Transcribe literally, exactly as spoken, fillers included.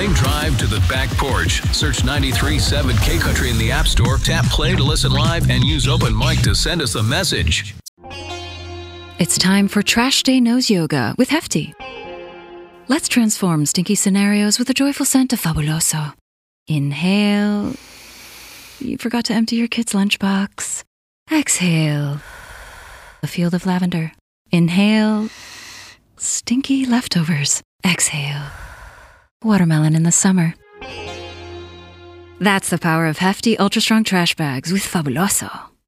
morning drive to the back porch. Search ninety-three point seven K Country in the App Store. Tap play to listen live and use open mic to send us a message. It's time for Trash Day Nose Yoga with Hefty. Let's transform stinky scenarios with the joyful scent of Fabuloso. Inhale. You forgot to empty your kid's lunchbox. Exhale. A field of lavender. Inhale. Stinky leftovers. Exhale. Watermelon in the summer. That's the power of Hefty Ultra Strong Trash Bags with Fabuloso.